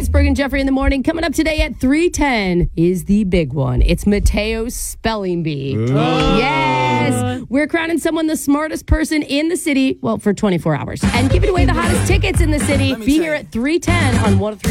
it's Brooke and Jeffrey in the morning. Coming up today at 3:10 is the big one. It's Mateo's Spelling Bee. Yes. We're crowning someone the smartest person in the city, well, for 24 hours. And giving away the hottest tickets in the city. Be here at 3:10 on 103.